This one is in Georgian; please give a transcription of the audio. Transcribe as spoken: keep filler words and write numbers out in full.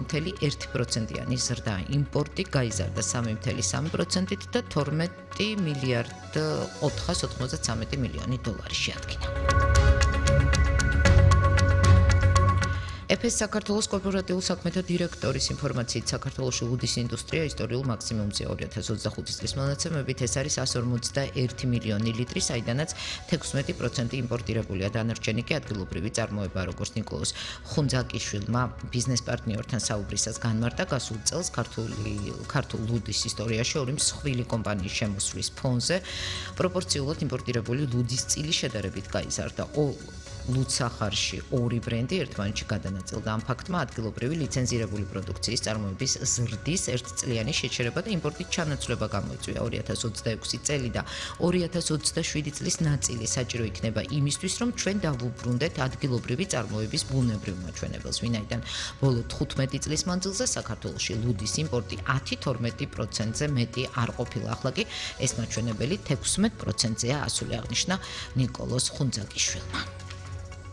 სამი წელი ერთი პროცენტიანი ზრდა, იმპორტი გაიზარდა სამი წელი სამი პროცენტით და თორმეტი მილიარდ ოთხას ოთხმოცდასამეტი მილიონი დოლარი შეადგინა. ეფ-ის საქართველოს კორპორატიულ საქმეთა დირექტორის ინფორმაციით, საქართველოში ლუდის ინდუსტრია ისტორიულ მაქსიმუმზე ორი ათას ოცდახუთი წლის მონაცემებით ეს არის εκατს ორმოცდაერთი მილიონი ლიტრი, საიდანაც თექვსმეტი პროცენტი იმპორტირებულია, დანარჩენი კი ადგილობრივი წარმოება, როგორც ნიკოლოზ ხუნძაკიშვილმა ბიზნეს პარტნიორთან საუბრისას განმარტა, გასულ წელს ქართულ ლუდის ისტორიაში ორი მსხვილი კომპანიის შემოსვლის ფონზე პროპორციულად იმპორტირებული ლუდის წილი შედარებით გაიზარდა. ლუდსახარში ორი ბრენდი ერთმანეთში გადანაწილდა. ამ ფაქტმა ადგილობრივი ლიცენზირებული პროდუქციის წარმოების ზრდის ერთწლიანი შეჩერება და იმპორტით ჩანაცვლება გამოიწვია. ორი ათას ოცდაექვსი წელი და ორი ათას ოცდაშვიდი წლის ნაწილი საჭირო იქნება იმისთვის, რომ ჩვენ დავუბრუნდეთ ადგილობრივი წარმოების ბუნებრივ მაჩვენებელს, ვინაიდან ბოლო თხუთმეტი წლის მანძილზე საქართველოში ლუდის იმპორტი ათი თორმეტი პროცენტზე მეტი არ ყოფილა. ახლა კი ეს მაჩვენებელი თექვსმეტ პროცენტზეა ასული, აღნიშნა ნიკოლოზ ხუნძაკიშვილმა.